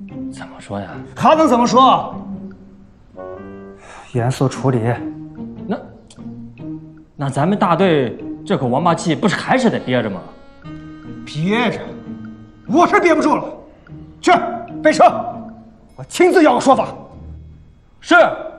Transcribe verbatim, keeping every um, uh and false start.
怎么说呀？ 还能怎么说？ 严肃处理。 那那咱们大队这口王八气不是还是得憋着吗？ 憋着，我是憋不住了。去备车，我亲自要个说法。 是。